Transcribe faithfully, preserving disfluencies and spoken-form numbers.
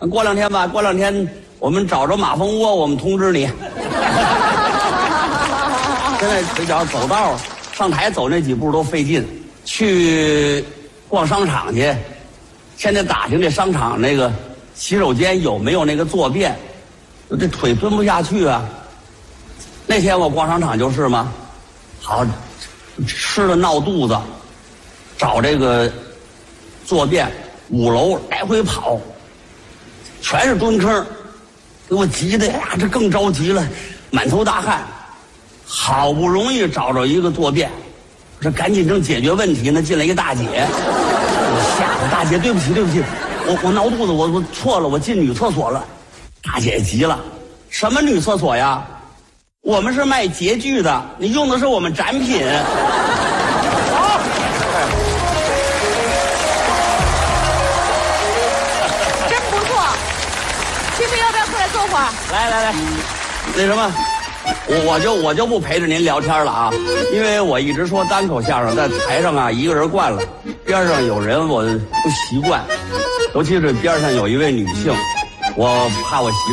过两天吧，过两天我们找着马蜂窝，我们通知你。现在腿脚走道上台走那几步都费劲，去逛商场去，现在打听这商场那个洗手间有没有那个坐便，这腿蹲不下去啊。那天我逛商场就是嘛，好吃了闹肚子，找这个坐便，五楼来回跑，全是蹲坑，给我急的呀，这更着急了，满头大汗。好不容易找着一个坐便，这赶紧正解决问题呢，进来一个大姐，我吓得大姐对不起对不起，我我闹肚子，我我错了，我进女厕所了。大姐急了，什么女厕所呀？我们是卖洁具的，你用的是我们展品。好， 真不错。媳妇要不要过来坐会儿？ 来来来，那什么。我我就我就不陪着您聊天了啊，因为我一直说单口相声，在台上啊一个人惯了，边上有人我不习惯，尤其是边上有一位女性，我怕我媳